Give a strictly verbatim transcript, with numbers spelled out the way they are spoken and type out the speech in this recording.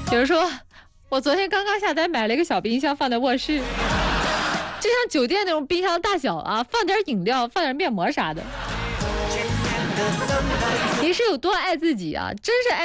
有人说，我昨天刚刚下单买了一个小冰箱放在卧室，就像酒店那种冰箱大小啊，放点饮料，放点面膜啥的。你是有多爱自己啊？真是爱。